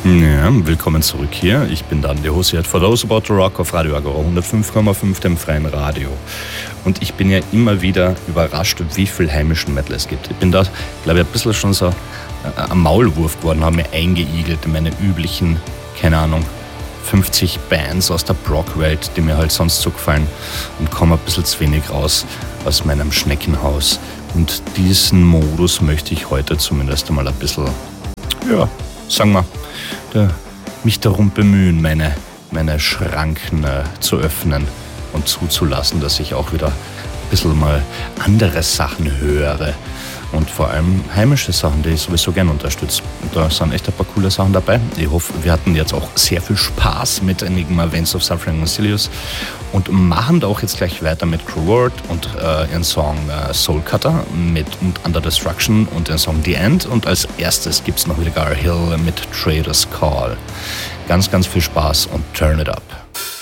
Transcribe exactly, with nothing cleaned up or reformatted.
Ja, willkommen zurück hier. Ich bin dann der Hosiat for Those About the Rock auf Radio Agora hundertfünf Komma fünf, dem freien Radio. Und ich bin ja immer wieder überrascht, wie viel heimischen Metal es gibt. Ich bin da, glaube ich, ein bisschen schon so am Maulwurf geworden, habe mir eingeigelt in meine üblichen, keine Ahnung, fünfzig Bands aus der Prog-Welt, die mir halt sonst so gefallen, und komme ein bisschen zu wenig raus aus meinem Schneckenhaus. Und diesen Modus möchte ich heute zumindest einmal ein bisschen, ja, sagen wir, da, mich darum bemühen, meine, meine Schranken äh, zu öffnen und zuzulassen, dass ich auch wieder ein bisschen mal andere Sachen höre. Und vor allem heimische Sachen, die ich sowieso gerne unterstütze. Und da sind echt ein paar coole Sachen dabei. Ich hoffe, wir hatten jetzt auch sehr viel Spaß mit Enigma, Veins of Suffering und Silius. Und machen da auch jetzt gleich weiter mit Cruel World und äh, ihren Song äh, Soul Cutter mit und Under Destruction und den Song The End. Und als erstes gibt es noch wieder Gar Hill mit Trader's Call. Ganz, ganz viel Spaß und turn it up.